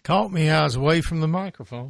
Caught me. I was away from the microphone.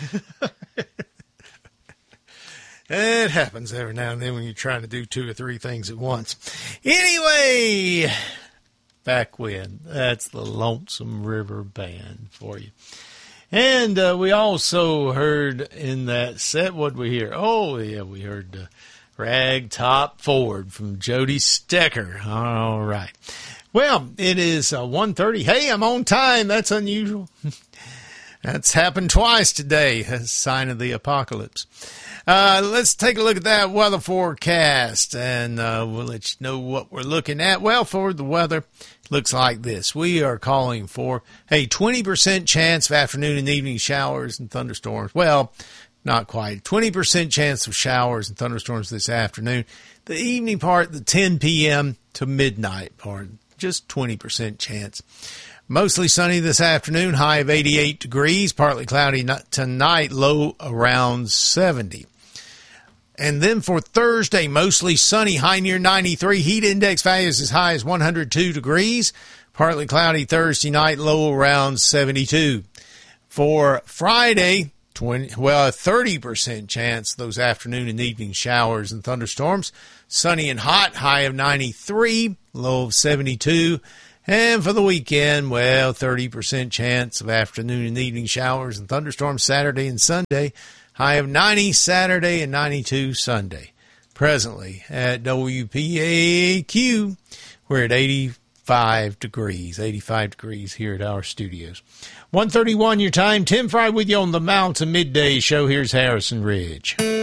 It happens every now and then when you're trying to do 2 or 3 things at once. Anyway, back when. That's the Lonesome River Band for you. And we also heard in that set, what did we hear? Oh, yeah, we heard Ragtop Ford from Jody Stecker. All right. Well, it is 1:30. Hey, I'm on time. That's unusual. That's happened twice today. That's a sign of the apocalypse. Let's take a look at that weather forecast, and we'll let you know what we're looking at. Well, for the weather, it looks like this. We are calling for a 20% chance of afternoon and evening showers and thunderstorms. Well, not quite. 20% chance of showers and thunderstorms this afternoon. The evening part, the 10 p.m. to midnight part, just 20% chance. Mostly sunny this afternoon, high of 88 degrees, partly cloudy tonight, low around 70. And then for Thursday, mostly sunny, high near 93, heat index values as high as 102 degrees, partly cloudy Thursday night, low around 72. For Friday, a 30% chance of those afternoon and evening showers and thunderstorms, sunny and hot, high of 93, low of 72. And for the weekend, 30% chance of afternoon and evening showers and thunderstorms Saturday and Sunday. High of 90 Saturday and 92 Sunday. Presently at WPAQ, we're at 85 degrees here at our studios. 1:31 your time. Tim Fry with you on the Mountain Midday Show. Here's Harrison Ridge.